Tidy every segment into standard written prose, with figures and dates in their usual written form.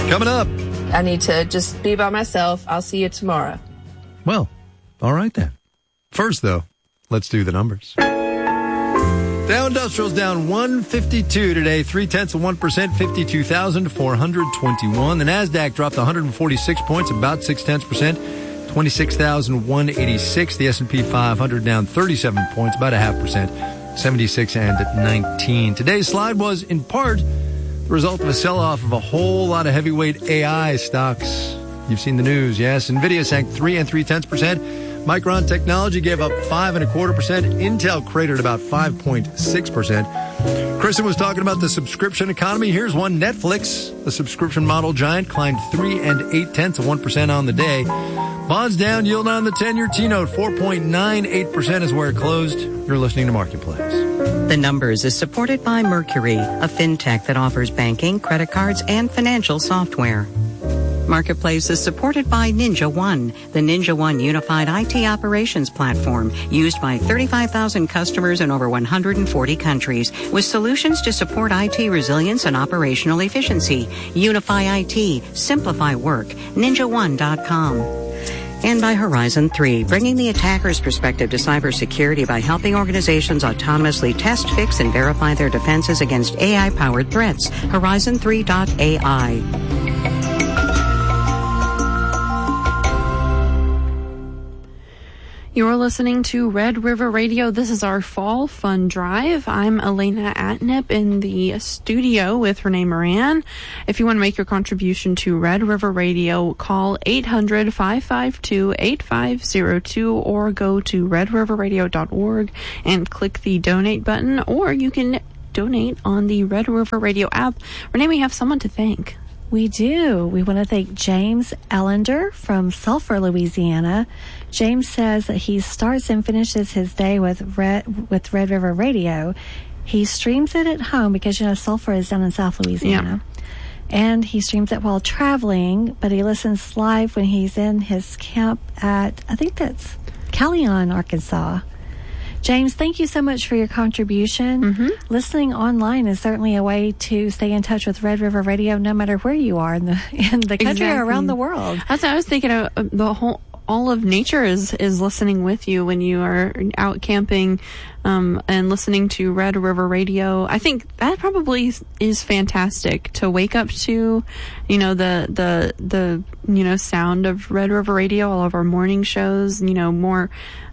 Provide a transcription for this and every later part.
Coming up. I need to just be by myself. I'll see you tomorrow. Well, all right then. First, though, let's do the numbers. Dow Industrial's down 152 today, 0.3%, 52,421. The NASDAQ dropped 146 points, about 0.6%, 26,186. The S&P 500 down 37 points, about 0.5%, 76 and 19. Today's slide was, in part, the result of a sell-off of a whole lot of heavyweight AI stocks. You've seen the news, yes. NVIDIA sank 3.3%. Micron Technology gave up 5.25%. Intel cratered about 5.6%. Kristen was talking about the subscription economy. Here's one. Netflix, the subscription model giant, climbed 3.8% on the day. Bonds down, yield on the 10-year T-note, 4.98% is where it closed. You're listening to Marketplace. The Numbers is supported by Mercury, a fintech that offers banking, credit cards, and financial software. Marketplace is supported by Ninja One, the Ninja One unified IT operations platform used by 35,000 customers in over 140 countries with solutions to support IT resilience and operational efficiency. Unify IT, simplify work, ninjaone.com. And by Horizon 3, bringing the attacker's perspective to cybersecurity by helping organizations autonomously test, fix, and verify their defenses against AI-powered threats. Horizon3.ai. You're listening to Red River Radio. This is our Fall Fun Drive. I'm Elena Atnip in the studio with Renee Moran. If you want to make your contribution to Red River Radio, call 800-552-8502 or go to redriverradio.org and click the donate button, or you can donate on the Red River Radio app. Renee, we have someone to thank. We do. We want to thank James Ellender from Sulphur, Louisiana. James says that he starts and finishes his day with Red River Radio. He streams it at home because, Sulphur is down in South Louisiana. Yeah. And he streams it while traveling, but he listens live when he's in his camp at, I think that's Callion, Arkansas. James, thank you so much for your contribution. Mm-hmm. Listening online is certainly a way to stay in touch with Red River Radio, no matter where you are in the country or around the world. That's what I was thinking. All of nature is listening with you when you are out camping, and listening to Red River Radio. I think that probably is fantastic to wake up to, the sound of Red River Radio. All of our morning shows, more.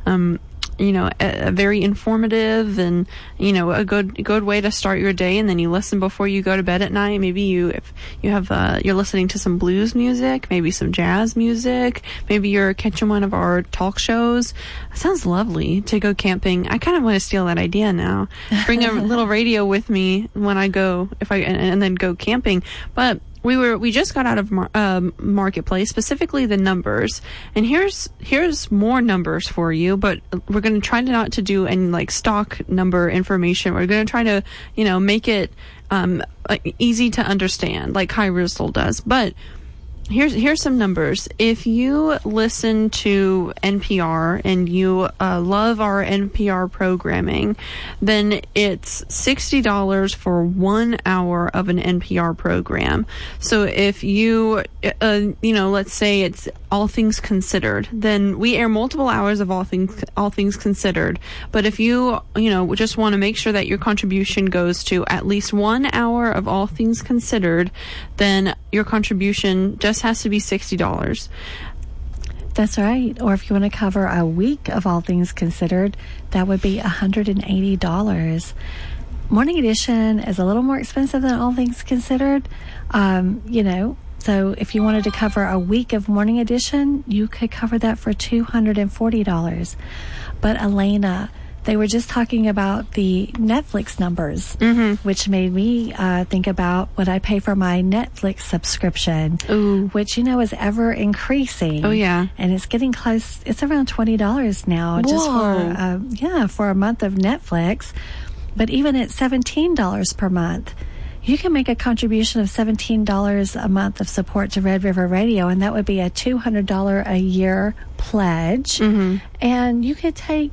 A very informative and, a good way to start your day. And then you listen before you go to bed at night. Maybe if you have, you're listening to some blues music, maybe some jazz music, maybe you're catching one of our talk shows. It sounds lovely to go camping. I kind of want to steal that idea now. Bring a little radio with me when I go, and then go camping. But we just got out of Marketplace, specifically the numbers, and here's more numbers for you. But we're going to try not to do any stock number information. We're going to try to make it easy to understand, like High Rizzle does. But here's some numbers. If you listen to NPR and you love our NPR programming, then it's $60 for 1 hour of an NPR program. So if you, let's say it's All Things Considered, then we air multiple hours of All Things Considered. But if you, just want to make sure that your contribution goes to at least 1 hour of All Things Considered, then your contribution just has to be $60. That's right. Or if you want to cover a week of All Things Considered, that would be $180. Morning Edition is a little more expensive than All Things Considered, So if you wanted to cover a week of Morning Edition, you could cover that for $240. But Elena, they were just talking about the Netflix numbers, which made me think about what I pay for my Netflix subscription, which, is ever increasing. Oh, yeah. And it's getting close. It's around $20 now. Whoa. Just for a month of Netflix. But even at $17 per month, you can make a contribution of $17 a month of support to Red River Radio, and that would be a $200 a year pledge. And you could take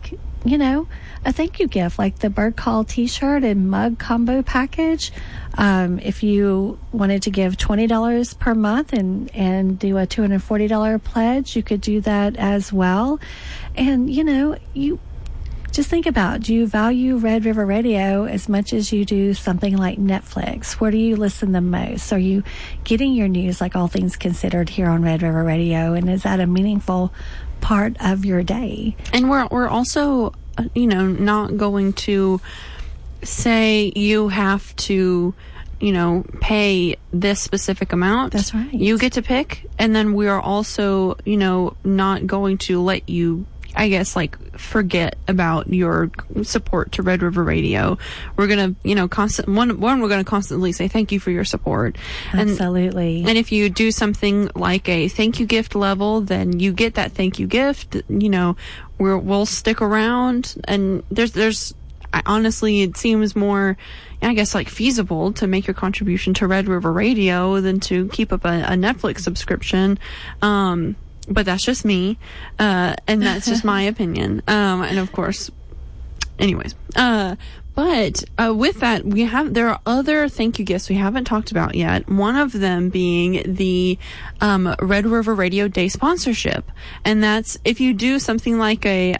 a thank you gift like the Bird Call t-shirt and mug combo package. If you wanted to give $20 per month and do a $240 pledge, you could do that as well. And, you just think about, do you value Red River Radio as much as you do something like Netflix? Where do you listen the most? Are you getting your news like All Things Considered here on Red River Radio? And is that a meaningful part of your day? And we're also, not going to say you have to, pay this specific amount. That's right. You get to pick. And then we are also, not going to let you, I guess, forget about your support to Red River Radio. We're going to, we're going to constantly say thank you for your support. Absolutely. And if you do something like a thank you gift level, then you get that thank you gift. We'll stick around, and honestly, it seems more, I guess, feasible to make your contribution to Red River Radio than to keep up a Netflix subscription. But that's just me, and that's just my opinion. And of course, anyways, but with that, there are other thank you gifts we haven't talked about yet. One of them being the Red River Radio Day sponsorship, and that's if you do something like a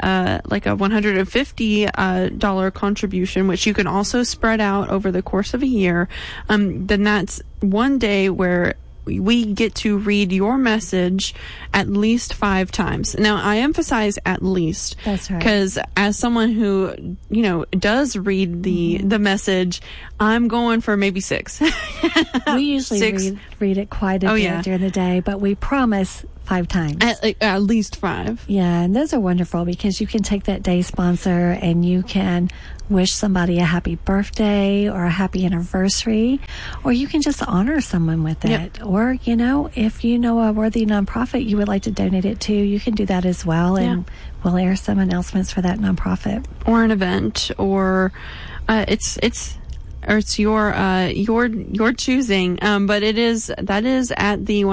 $150 contribution, which you can also spread out over the course of a year. Then that's one day where we get to read your message at least 5 times. Now, I emphasize at least. That's right. Because as someone who, does read the message, I'm going for maybe 6. We usually read it quite a bit during the day, but we promise 5 times. At least 5. Yeah, and those are wonderful because you can take that day sponsor and you can wish somebody a happy birthday or a happy anniversary, or you can just honor someone with it. Yep. Or, if you know a worthy nonprofit you would like to donate it to, you can do that as well, and we'll air some announcements for that nonprofit. Or an event, or it's your choosing, but that is at the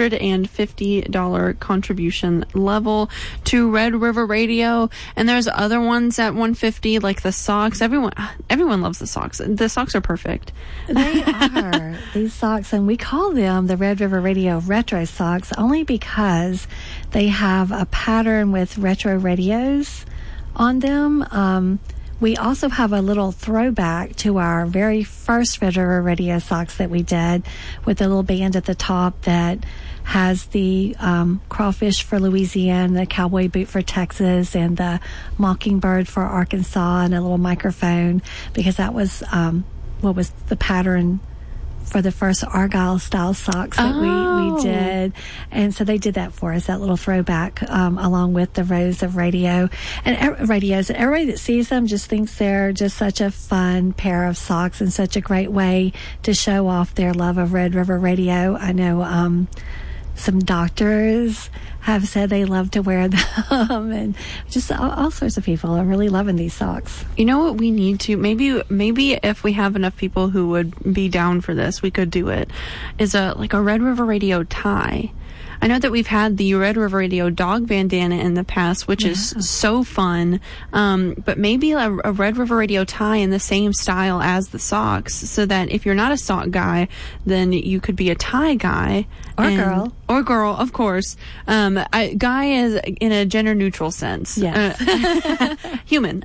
$150 contribution level to Red River Radio. And there's other ones at $150, like the socks. Everyone loves the socks. The socks are perfect. They are. These socks, and we call them the Red River Radio Retro Socks only because they have a pattern with retro radios on them. We also have a little throwback to our very first Red River Radio socks that we did, with a little band at the top that has the crawfish for Louisiana, the cowboy boot for Texas, and the mockingbird for Arkansas, and a little microphone, because that was what was the pattern for the first Argyle style socks that we did. And so they did that for us, that little throwback, along with the rows of radios. And everybody that sees them just thinks they're just such a fun pair of socks and such a great way to show off their love of Red River Radio. I know some doctors have said they love to wear them, and just all sorts of people are really loving these socks. You know what we need to, maybe if we have enough people who would be down for this, we could do it, is a Red River Radio tie. I know that we've had the Red River Radio dog bandana in the past, which is so fun. But maybe a Red River Radio tie in the same style as the socks, so that if you're not a sock guy, then you could be a tie guy. Or girl, of course. Guy is in a gender neutral sense. Yes. Human.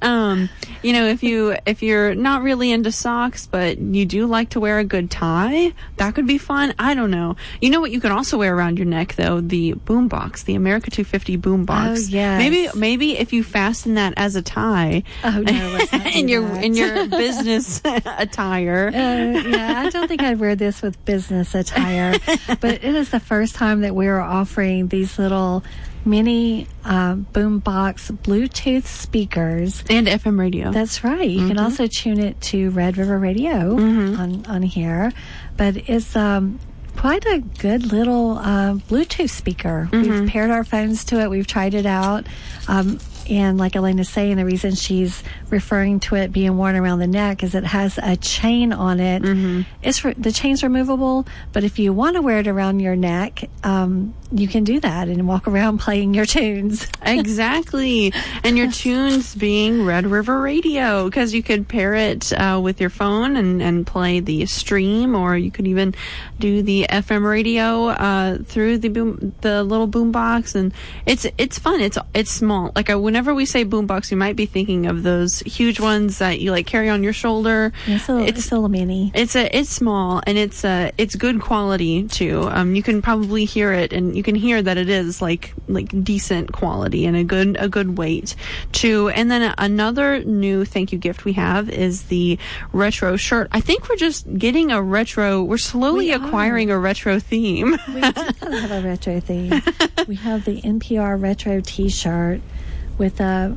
If you're not really into socks, but you do like to wear a good tie, that could be fun. I don't know. You know what you can also wear around your neck, though? The boombox, the America 250 boombox. Oh, yes. Maybe if you fasten that as a tie. Oh, no, let's not do in your business attire. I don't think I'd wear this with business attire, but it is the first time that we're offering these little mini boombox Bluetooth speakers and FM radio. That's right. You can also tune it to Red River Radio on here, but it's quite a good little Bluetooth speaker. We've paired our phones to it. We've tried it out. And like Elena's saying, the reason she's referring to it being worn around the neck is it has a chain on it. The chain's removable, but if you want to wear it around your neck, you can do that and walk around playing your tunes. Exactly. And your tunes being Red River Radio, because you could pair it with your phone and play the stream, or you could even do the FM radio through the little boombox, and it's fun. It's small. Like whenever we say boombox, you might be thinking of those huge ones that you like carry on your shoulder. It's a little mini. It's small, and it's good quality too. You can probably hear it, and you can hear that it is like decent quality and a good weight too. And then another new thank you gift we have is the retro shirt. I think we're just getting a retro. We're slowly acquiring a retro theme. We do have a retro theme. We have the NPR retro T-shirt with a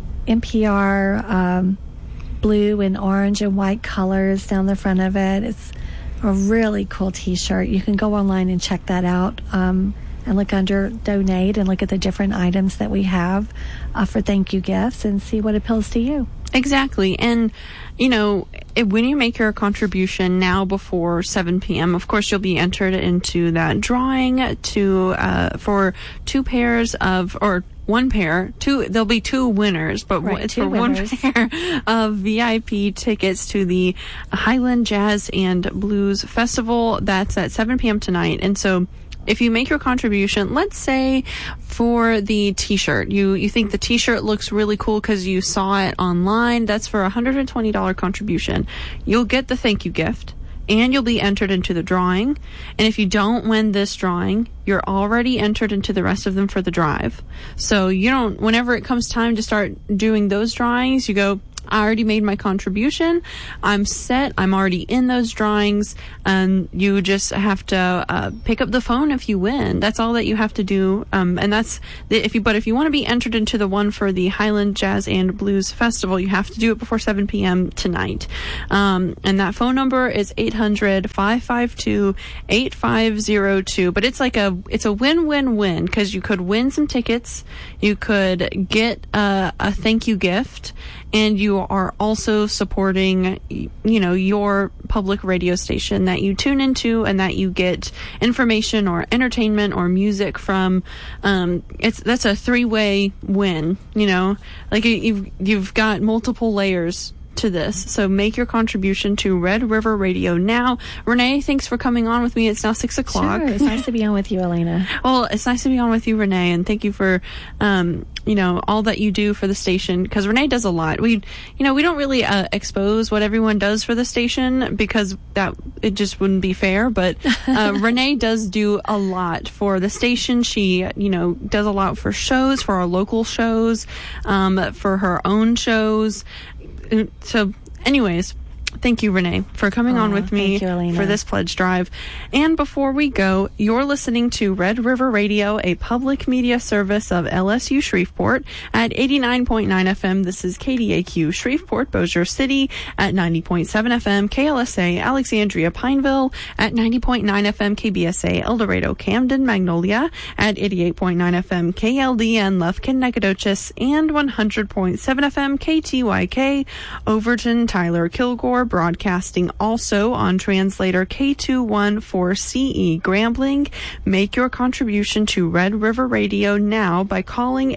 NPR blue and orange and white colors down the front of it. It's a really cool T-shirt. You can go online and check that out and look under donate and look at the different items that we have for thank you gifts and see what appeals to you. Exactly. And, when you make your contribution now before 7 p.m., of course, you'll be entered into that drawing for two pairs of, or one pair, there'll be two winners, but it's for winners. One pair of VIP tickets to the Highland Jazz and Blues Festival. That's at 7 p.m. tonight. And so if you make your contribution, let's say for the T-shirt, you think the T-shirt looks really cool because you saw it online, that's for a $120 contribution. You'll get the thank you gift, and you'll be entered into the drawing. And if you don't win this drawing, you're already entered into the rest of them for the drive. So whenever it comes time to start doing those drawings, you go, I already made my contribution. I'm set. I'm already in those drawings. And you just have to pick up the phone if you win. That's all that you have to do. And that's if you want to be entered into the one for the Highland Jazz and Blues Festival, you have to do it before 7 p.m. tonight. And that phone number is 800-552-8502. But it's a win-win-win, because you could win some tickets, you could get a thank you gift, and you are also supporting, your public radio station that you tune into and that you get information or entertainment or music from. That's a three-way win, like you've got multiple layers to this. So make your contribution to Red River Radio now. Renee, thanks for coming on with me. It's now 6 o'clock. Sure. It's nice to be on with you, Elena. Well, it's nice to be on with you, Renee, and thank you for, all that you do for the station, because Renee does a lot. We don't really expose what everyone does for the station, because it just wouldn't be fair, but Renee does do a lot for the station. She, does a lot for shows, for our local shows, for her own shows. So anyways, thank you, Renee, for coming on with me for this pledge drive. And before we go, you're listening to Red River Radio, a public media service of LSU Shreveport at 89.9 FM. This is KDAQ Shreveport, Bossier City at 90.7 FM, KLSA Alexandria Pineville at 90.9 FM, KBSA El Dorado Camden Magnolia at 88.9 FM, KLDN Lufkin Nacogdoches, and 100.7 FM KTYK Overton Tyler Kilgore, broadcasting also on translator K214CE Grambling. Make your contribution to Red River Radio now by calling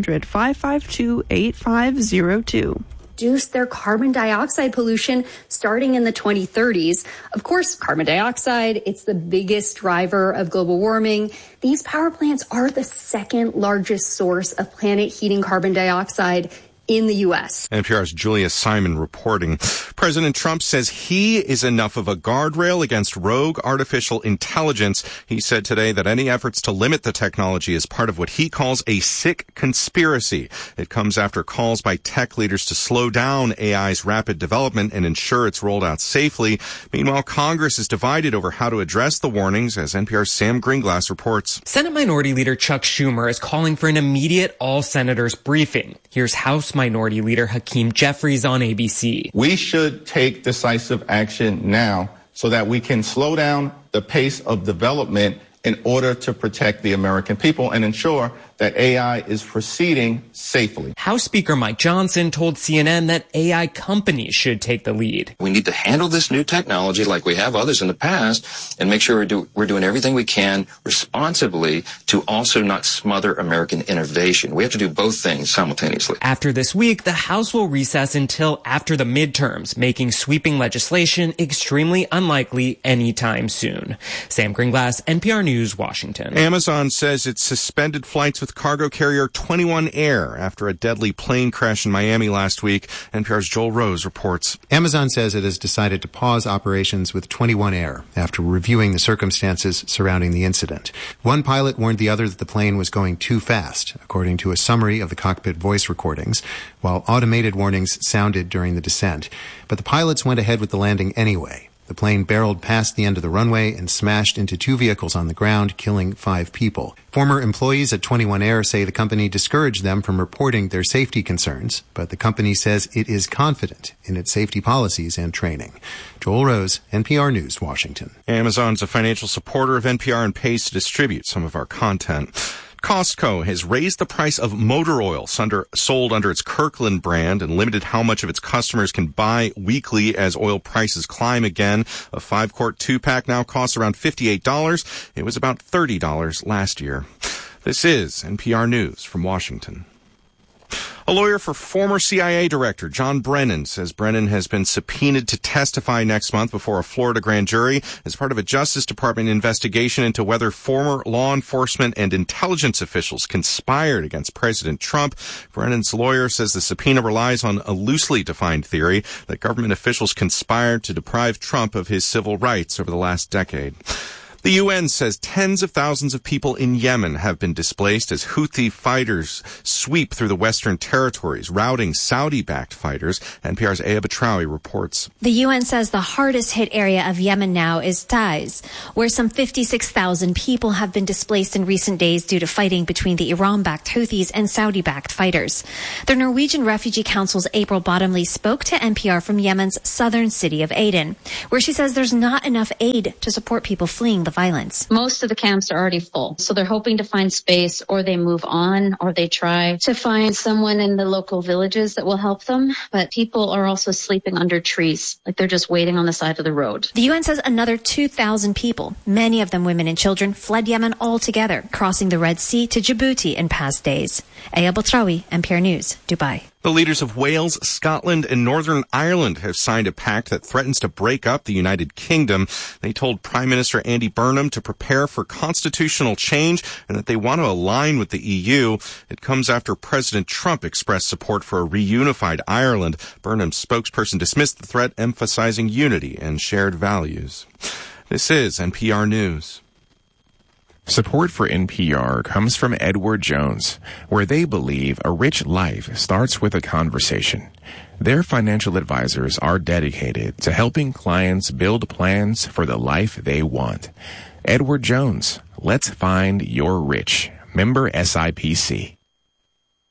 800-552-8502. Reduce their carbon dioxide pollution starting in the 2030s. Of course, carbon dioxide, it's the biggest driver of global warming. These power plants are the second largest source of planet heating carbon dioxide in the U.S. NPR's Julia Simon reporting. President Trump says he is enough of a guardrail against rogue artificial intelligence. He said today that any efforts to limit the technology is part of what he calls a sick conspiracy. It comes after calls by tech leaders to slow down AI's rapid development and ensure it's rolled out safely. Meanwhile, Congress is divided over how to address the warnings, as NPR's Sam Greenglass reports. Senate Minority Leader Chuck Schumer is calling for an immediate all-senators briefing. Here's House Minority Leader Hakeem Jeffries on ABC. We should take decisive action now so that we can slow down the pace of development in order to protect the American people and ensure that AI is proceeding safely. House Speaker Mike Johnson told CNN that AI companies should take the lead. We need to handle this new technology like we have others in the past and make sure we're doing everything we can responsibly to also not smother American innovation. We have to do both things simultaneously. After this week, the House will recess until after the midterms, making sweeping legislation extremely unlikely anytime soon. Sam Greenglass, NPR News, Washington. Amazon says it suspended flights with cargo carrier 21 Air after a deadly plane crash in Miami last week. NPR's Joel Rose reports. Amazon says it has decided to pause operations with 21 Air after reviewing the circumstances surrounding the incident. One pilot warned the other that the plane was going too fast, according to a summary of the cockpit voice recordings, while automated warnings sounded during the descent. But the pilots went ahead with the landing anyway. The plane barreled past the end of the runway and smashed into two vehicles on the ground, killing 5 people. Former employees at 21 Air say the company discouraged them from reporting their safety concerns, but the company says it is confident in its safety policies and training. Joel Rose, NPR News, Washington. Amazon's a financial supporter of NPR and pays to distribute some of our content. Costco has raised the price of motor oil sold under its Kirkland brand and limited how much of its customers can buy weekly as oil prices climb again. A 5-quart 2-pack now costs around $58. It was about $30 last year. This is NPR News from Washington. A lawyer for former CIA Director John Brennan says Brennan has been subpoenaed to testify next month before a Florida grand jury as part of a Justice Department investigation into whether former law enforcement and intelligence officials conspired against President Trump. Brennan's lawyer says the subpoena relies on a loosely defined theory that government officials conspired to deprive Trump of his civil rights over the last decade. The UN says tens of thousands of people in Yemen have been displaced as Houthi fighters sweep through the Western territories, routing Saudi-backed fighters. NPR's Aya Batrawi reports. The UN says the hardest hit area of Yemen now is Taiz, where some 56,000 people have been displaced in recent days due to fighting between the Iran-backed Houthis and Saudi-backed fighters. The Norwegian Refugee Council's April Bottomley spoke to NPR from Yemen's southern city of Aden, where she says there's not enough aid to support people fleeing the violence. Most of the camps are already full, so they're hoping to find space, or they move on, or they try to find someone in the local villages that will help them. But people are also sleeping under trees, like they're just waiting on the side of the road. The UN says another 2,000 people, many of them women and children, fled Yemen altogether, crossing the Red Sea to Djibouti in past days. Aya Batrawi, NPR News, Dubai. The leaders of Wales, Scotland, and Northern Ireland have signed a pact that threatens to break up the United Kingdom. They told Prime Minister Andy Burnham to prepare for constitutional change and that they want to align with the EU. It comes after President Trump expressed support for a reunified Ireland. Burnham's spokesperson dismissed the threat, emphasizing unity and shared values. This is NPR News. Support for NPR comes from Edward Jones, where they believe a rich life starts with a conversation. Their financial advisors are dedicated to helping clients build plans for the life they want. Edward Jones, let's find your rich. Member SIPC.